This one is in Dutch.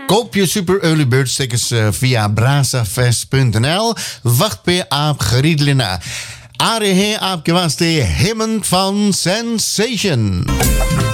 Koop je Super Early Bird stickers via brazafest.nl. Wacht bij aap geriedlina. Are he aapje was de Himmend van Sensation.